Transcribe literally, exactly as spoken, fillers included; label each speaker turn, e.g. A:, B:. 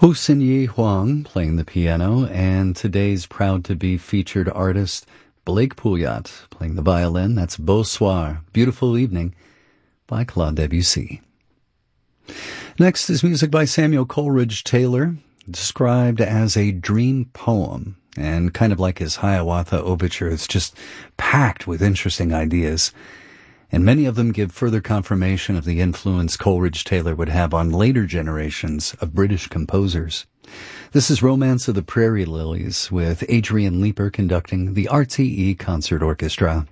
A: Ho Sin Yi Huang playing the piano, and today's proud-to-be featured artist, Blake Pouliot, playing the violin. That's Beau Soir, Beautiful Evening, by Claude Debussy. Next is music by Samuel Coleridge Taylor, described as a dream poem, and kind of like his Hiawatha Overture, it's just packed with interesting ideas. And many of them give further confirmation of the influence Coleridge Taylor would have on later generations of British composers. This is Romance of the Prairie Lilies, with Adrian Leeper conducting the R T E Concert Orchestra.